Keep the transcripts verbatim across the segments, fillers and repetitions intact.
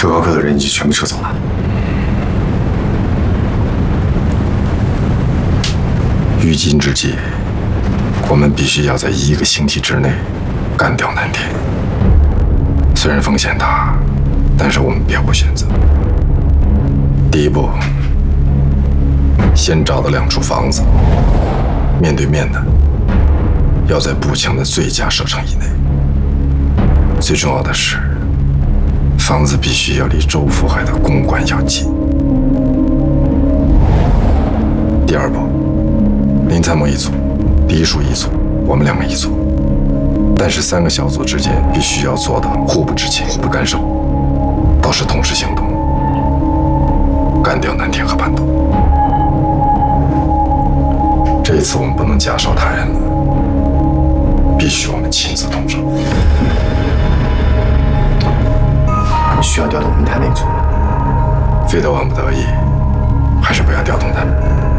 特高科的人已经全部撤走了。 于今之计，我们必须要在一个星期之内干掉南天。虽然风险大，但是我们别无选择。第一步，先找到两处房子，面对面的，要在步枪的最佳射程以内。最重要的是，房子必须要离周福海的公馆要近。第二步，林参谋一组，黎叔一组，我们两个一组。但是三个小组之间必须要做到互不知情、互不干涉，都是同时行动，干掉南天和潘斗。这一次我们不能假手他人了，必须我们亲自动手。 需要调动明台那一组， 非得万不得已，还是不要调动他。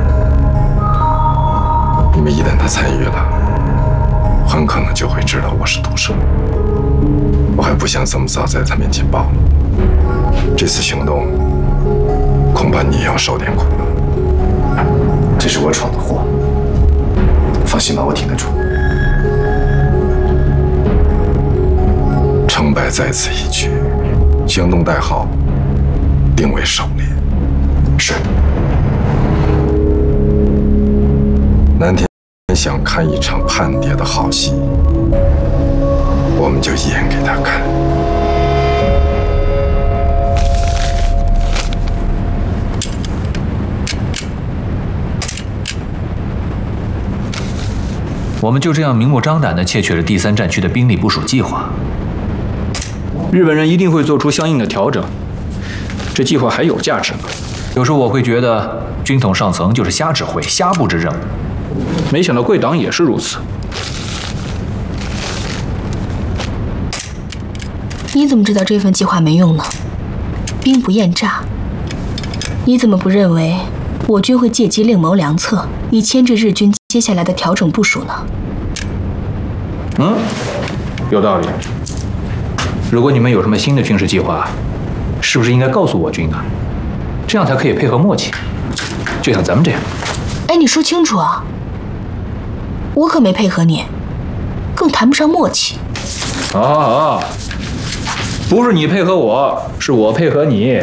因为一旦他参与了，很可能就会知道我是毒手。我还不想这么早在他面前暴露。这次行动，恐怕你也要受点苦了。 这是我闯的祸，放心吧，我挺得住。 成败在此一举，行动代号定为狩猎。 是。 南天想看一场叛谍的好戏，我们就演给他看。 我们就这样明目张胆地窃取了第三战区的兵力部署计划。 日本人一定会做出相应的调整，这计划还有价值吗？ 有时候我会觉得军统上层就是瞎指挥、瞎布置任务。 没想到贵党也是如此。 你怎么知道这份计划没用呢？兵不厌诈。你怎么不认为我军会借机另谋良策，以牵制日军接下来的调整部署呢？ 嗯，有道理。如果你们有什么新的军事计划，是不是应该告诉我军啊？这样才可以配合默契，就像咱们这样。 哎，你说清楚啊！我可没配合你，更谈不上默契。 啊啊！不是你配合我，是我配合你。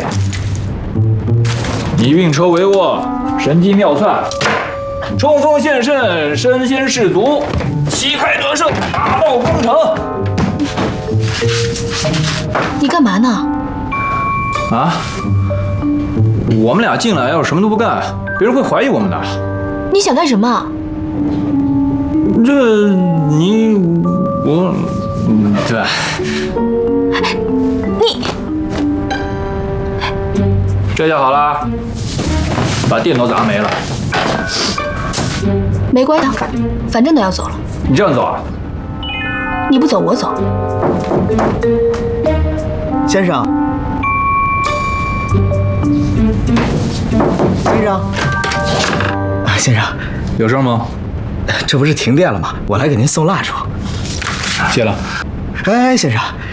你运筹帷幄，神机妙算，冲锋陷阵，身先士卒，旗开得胜，大道攻城。 你干嘛呢？ 啊？我们俩进来要是什么都不干，别人会怀疑我们的。 你想干什么？ 这你我，嗯，对吧？ 你这下好了，把电都砸没了。 没关系，反反正都要走了。 你这样走啊？ 你不走，我走。 先生，先生，啊，先生， 有事吗？ 这不是停电了吗？我来给您送蜡烛。 谢了。 哎，先生，